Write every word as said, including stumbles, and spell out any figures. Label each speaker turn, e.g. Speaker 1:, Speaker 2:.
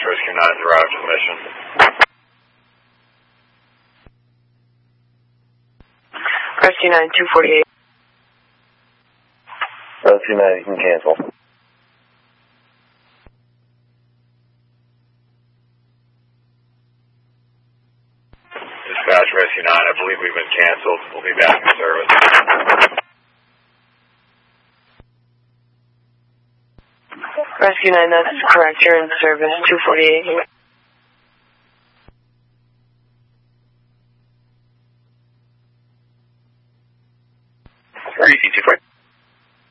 Speaker 1: Rescue nine is arrived to the mission.
Speaker 2: Rescue nine, two forty-eight.
Speaker 3: Rescue nine, you can cancel.
Speaker 1: Dispatch Rescue nine, I believe we've been canceled. We'll be back in service.
Speaker 2: Rescue nine, that's correct. You're in service, two forty-eight.
Speaker 1: Three, two forty.